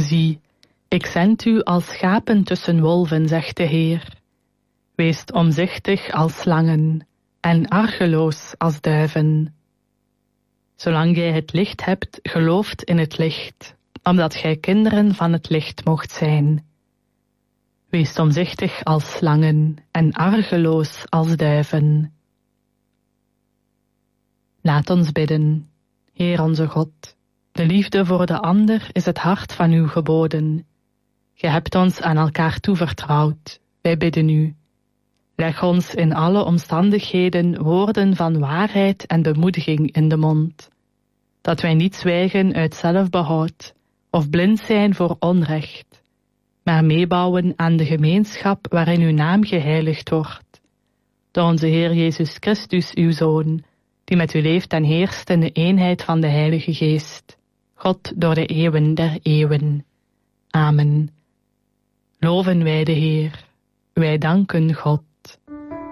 Zie, ik zend u als schapen tussen wolven, zegt de Heer. Wees omzichtig als slangen en argeloos als duiven. Zolang gij het licht hebt, gelooft in het licht, omdat gij kinderen van het licht mocht zijn. Wees omzichtig als slangen en argeloos als duiven. Laat ons bidden. Heer onze God, de liefde voor de ander is het hart van uw geboden. Gij hebt ons aan elkaar toevertrouwd. Wij bidden u. Leg ons in alle omstandigheden woorden van waarheid en bemoediging in de mond. Dat wij niet zwijgen uit zelfbehoud of blind zijn voor onrecht, maar meebouwen aan de gemeenschap waarin uw naam geheiligd wordt. Door onze Heer Jezus Christus, uw Zoon, die met u leeft en heerst in de eenheid van de Heilige Geest, God door de eeuwen der eeuwen. Amen. Loven wij de Heer, wij danken God.